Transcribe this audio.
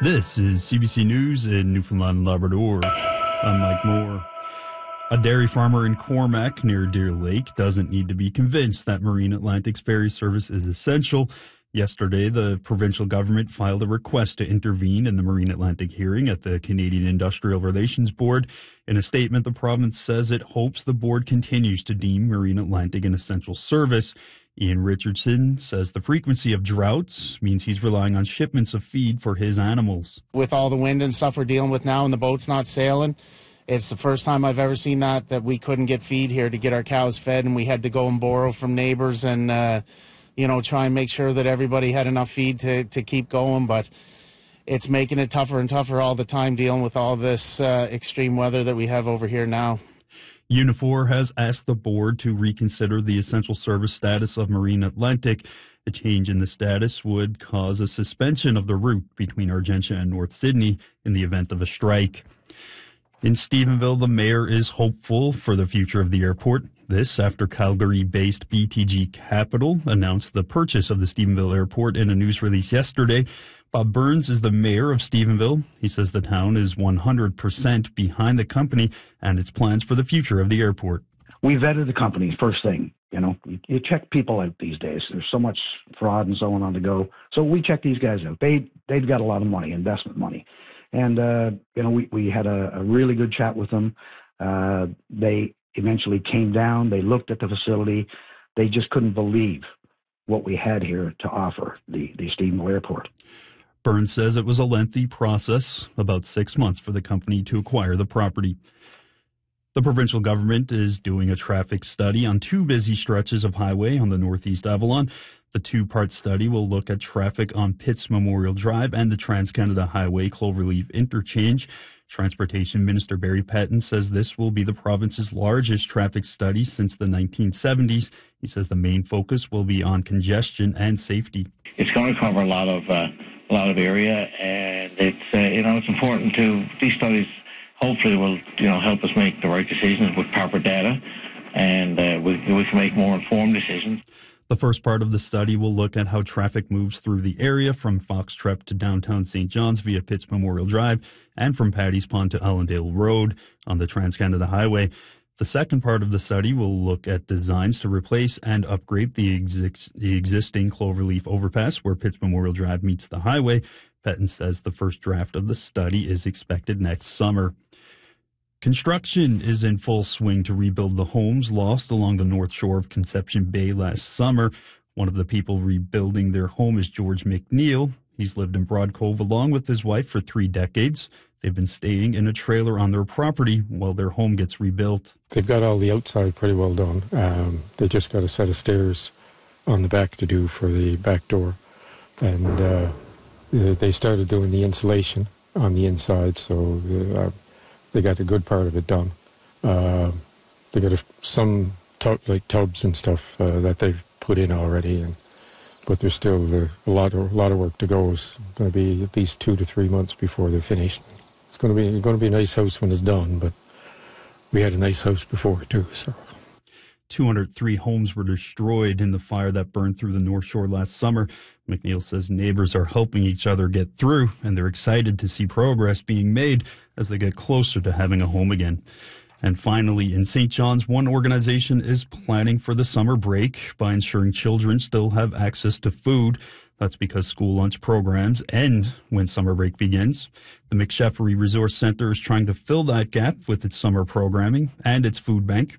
This is CBC News in Newfoundland and Labrador. I'm Mike Moore. A dairy farmer in Cormac near Deer Lake doesn't need to be convinced that Marine Atlantic's ferry service is essential. Yesterday, the provincial government filed a request to intervene in the Marine Atlantic hearing at the Canadian Industrial Relations Board. In a statement, the province says it hopes the board continues to deem Marine Atlantic an essential service. Ian Richardson says the frequency of droughts means he's relying on shipments of feed for his animals. With all the wind and stuff we're dealing with now and the boat's not sailing, it's the first time I've ever seen that we couldn't get feed here to get our cows fed, and we had to go and borrow from neighbors and, try and make sure that everybody had enough feed to keep going. But it's making it tougher and tougher all the time dealing with all this extreme weather that we have over here now. Unifor has asked the board to reconsider the essential service status of Marine Atlantic. A change in the status would cause a suspension of the route between Argentia and North Sydney in the event of a strike. In Stephenville, the mayor is hopeful for the future of the airport. This after Calgary-based BTG Capital announced the purchase of the Stephenville Airport in a news release yesterday. Bob Burns is the mayor of Stephenville. He says the town is 100% behind the company and its plans for the future of the airport. We vetted the company first thing. You check people out these days. There's so much fraud and so on the go. So we checked these guys out. They've got a lot of money, investment money. And, we had a really good chat with them. They eventually came down. They looked at the facility. They just couldn't believe what we had here to offer, the Stephenville Airport. Burns says it was a lengthy process, about 6 months for the company to acquire the property. The provincial government is doing a traffic study on two busy stretches of highway on the Northeast Avalon. The two-part study will look at traffic on Pitts Memorial Drive and the Trans-Canada Highway Cloverleaf Interchange. Transportation Minister Barry Pettin says this will be the province's largest traffic study since the 1970s. He says the main focus will be on congestion and safety. It's going to cover a lot of area, and it's important to these studies. Hopefully, will help us make the right decisions with proper data, and we can make more informed decisions. The first part of the study will look at how traffic moves through the area from Foxtrep to downtown St. John's via Pitts Memorial Drive and from Paddy's Pond to Allendale Road on the Trans-Canada Highway. The second part of the study will look at designs to replace and upgrade the existing Cloverleaf overpass where Pitts Memorial Drive meets the highway. Pettin says the first draft of the study is expected next summer. Construction is in full swing to rebuild the homes lost along the north shore of Conception Bay last summer. One of the people rebuilding their home is George McNeil. He's lived in Broad Cove along with his wife for 3 decades. They've been staying in a trailer on their property while their home gets rebuilt. They've got all the outside pretty well done. They just got a set of stairs on the back to do for the back door. And they started doing the insulation on the inside, so they got a good part of it done. They got some tubs and stuff that they've put in already, but there's still a lot of work to go. It's going to be at least 2 to 3 months before they're finished. It's going to be a nice house when it's done, but we had a nice house before too. So 203 homes were destroyed in the fire that burned through the North Shore last summer. McNeil says neighbors are helping each other get through, and they're excited to see progress being made as they get closer to having a home again. And finally, in St. John's, one organization is planning for the summer break by ensuring children still have access to food. That's because school lunch programs end when summer break begins. The McSheffrey Resource Center is trying to fill that gap with its summer programming and its food bank.